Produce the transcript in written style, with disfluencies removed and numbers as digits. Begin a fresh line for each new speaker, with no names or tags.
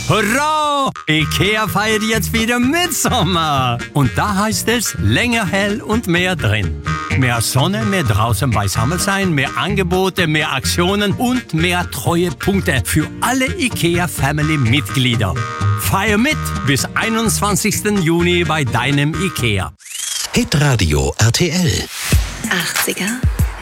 Hurra! IKEA feiert jetzt wieder Mitsommer. Und da heißt es länger hell und mehr drin. Mehr Sonne, mehr draußen beisammen sein, mehr Angebote, mehr Aktionen und mehr Treuepunkte für alle IKEA-Family-Mitglieder. Feier mit bis 21. Juni bei deinem IKEA.
Hitradio RTL.
80er